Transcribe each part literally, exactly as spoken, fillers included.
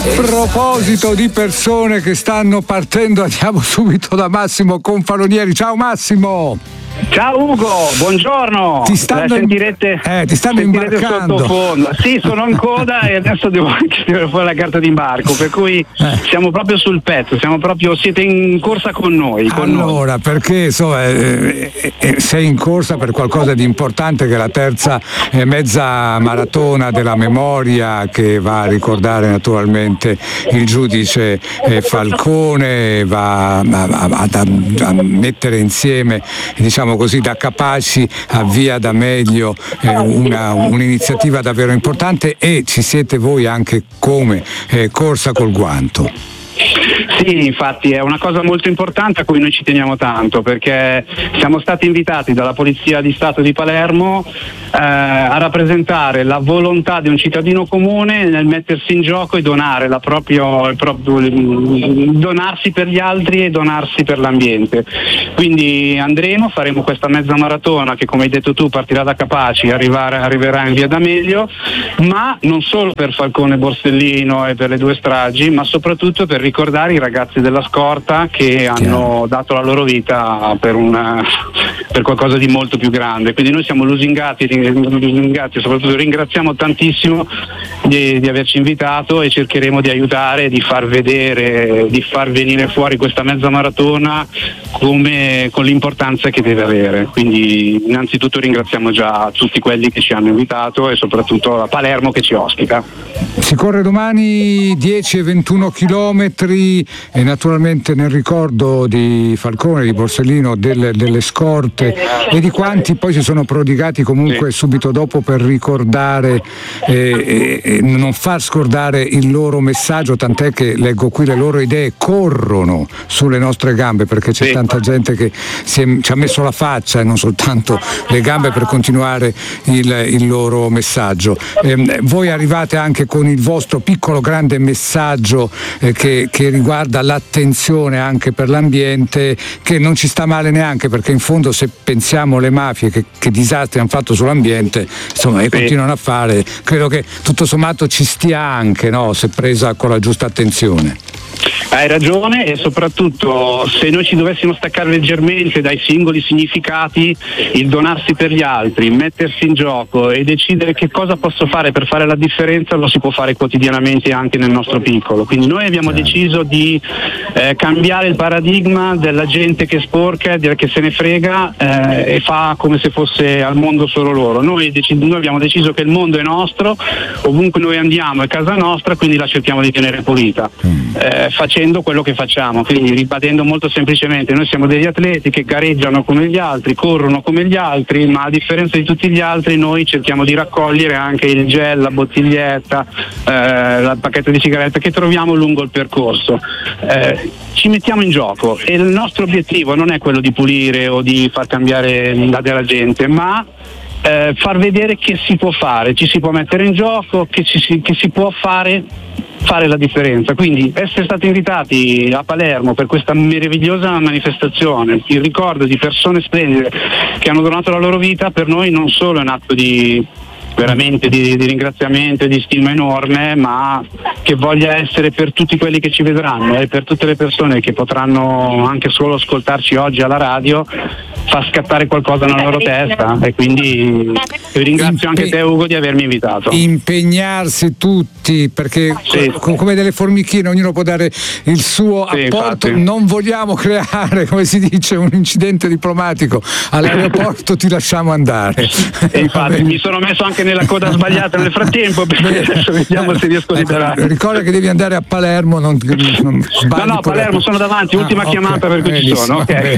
A proposito di persone che stanno partendo, andiamo subito da Massimo Confalonieri. Ciao Massimo! Ciao Ugo, buongiorno. Ti stanno, eh, sentirete, eh, ti stanno sentirete imbarcando. Sottofondo. Sì, sono in coda e adesso devo anche tirare fuori la carta d'imbarco, per cui eh. siamo proprio sul pezzo, siamo proprio, siete in corsa con noi. Con allora, noi. perché insomma, eh, eh, sei in corsa per qualcosa di importante, che è la terza eh, mezza maratona della memoria, che va a ricordare naturalmente il giudice eh, Falcone, va a, a, a, a mettere insieme, diciamo così, da Capaci a Via D'Amelio, eh, una, un'iniziativa davvero importante, e ci siete voi anche come eh, Corsa col Guanto. Sì, infatti è una cosa molto importante a cui noi ci teniamo tanto, perché siamo stati invitati dalla Polizia di Stato di Palermo eh, a rappresentare la volontà di un cittadino comune nel mettersi in gioco e donare la proprio, il proprio donarsi per gli altri e donarsi per l'ambiente. Quindi andremo, faremo questa mezza maratona che, come hai detto tu, partirà da Capaci e arriverà in Via D'Amelio, ma non solo per Falcone e Borsellino e per le due stragi, ma soprattutto per ricordare i ragazzi della scorta che hanno dato la loro vita per, una, per qualcosa di molto più grande. Quindi noi siamo lusingati, lusingati e soprattutto ringraziamo tantissimo di, di averci invitato, e cercheremo di aiutare, di far vedere, di far venire fuori questa mezza maratona come, con l'importanza che deve avere. Quindi innanzitutto ringraziamo già tutti quelli che ci hanno invitato e soprattutto la Palermo che ci ospita. Si corre domani dieci e ventuno chilometri, e naturalmente nel ricordo di Falcone, di Borsellino, delle, delle scorte e di quanti poi si sono prodigati comunque sì. subito dopo per ricordare e, e, e non far scordare il loro messaggio, tant'è che leggo qui le loro idee corrono sulle nostre gambe, perché c'è sì. tanta gente che si è, ci ha messo la faccia e non soltanto le gambe per continuare il, il loro messaggio. Eh, voi arrivate anche con il vostro piccolo grande messaggio eh, che, che riguarda l'attenzione anche per l'ambiente, che non ci sta male neanche, perché in fondo se pensiamo alle mafie che, che disastri hanno fatto sull'ambiente, insomma, e sì. continuano a fare, credo che tutto sommato ci stia anche, no, se presa con la giusta attenzione. Hai ragione, e soprattutto se noi ci dovessimo staccare leggermente dai singoli significati, il donarsi per gli altri, mettersi in gioco e decidere che cosa posso fare per fare la differenza, lo si può fare quotidianamente anche nel nostro piccolo. Quindi noi abbiamo certo. deciso di eh, cambiare il paradigma della gente che sporca, che se ne frega eh, e fa come se fosse al mondo solo loro. Noi, dec- noi abbiamo deciso che il mondo è nostro, ovunque noi andiamo è casa nostra, quindi la cerchiamo di tenere pulita. Mm. Eh, facendo quello che facciamo, quindi ribadendo molto semplicemente: noi siamo degli atleti che gareggiano come gli altri, corrono come gli altri, ma a differenza di tutti gli altri noi cerchiamo di raccogliere anche il gel, la bottiglietta, eh, il pacchetto di sigarette che troviamo lungo il percorso. Eh, ci mettiamo in gioco, e il nostro obiettivo non è quello di pulire o di far cambiare la della gente, ma eh, far vedere che si può fare, ci si può mettere in gioco, che, ci, che si può fare fare la differenza. Quindi essere stati invitati a Palermo per questa meravigliosa manifestazione, il ricordo di persone splendide che hanno donato la loro vita, per noi non solo è un atto di veramente di, di ringraziamento e di stima enorme, ma che voglia essere per tutti quelli che ci vedranno e per tutte le persone che potranno anche solo ascoltarci oggi alla radio, fa scattare qualcosa nella loro testa. E quindi ringrazio Impe- anche te, Ugo, di avermi invitato. Impegnarsi tutti, perché sì. co- come delle formichine ognuno può dare il suo sì, apporto. Infatti. Non vogliamo creare, come si dice, un incidente diplomatico all'aeroporto. Ti lasciamo andare. E infatti mi sono messo anche nella coda sbagliata nel frattempo, perché adesso vediamo se riesco a liberare. Ricorda che devi andare a Palermo, non, non no no Palermo sono davanti, ultima ah, okay. chiamata per cui ci sono. Okay.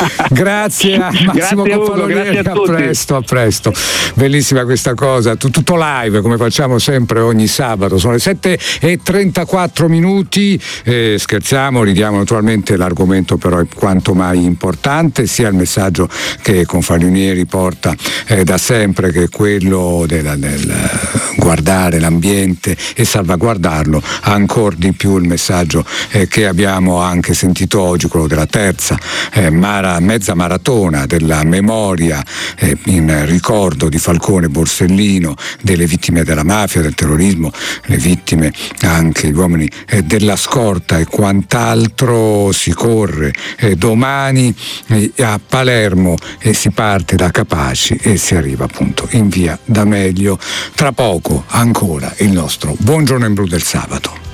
Grazie a Massimo Confalonieri, a, a presto, a presto. Bellissima questa cosa, tutto live come facciamo sempre ogni sabato. Sono le sette e trentaquattro minuti, eh, scherziamo, ridiamo naturalmente, l'argomento però è quanto mai importante, sia il messaggio che Confalonieri porta eh, da sempre, che è quello del, del guardare l'ambiente e salvaguardarlo, ancora di più il messaggio eh, che abbiamo anche sentito oggi, quello della terza eh, mara, mezza maratona maratona della memoria eh, in ricordo di Falcone, Borsellino, delle vittime della mafia, del terrorismo, le vittime anche, gli uomini eh, della scorta e quant'altro. Si corre eh, domani eh, a Palermo e si parte da Capaci e si arriva appunto in via D'Amelio. Tra poco ancora il nostro Buongiorno in Blu del sabato.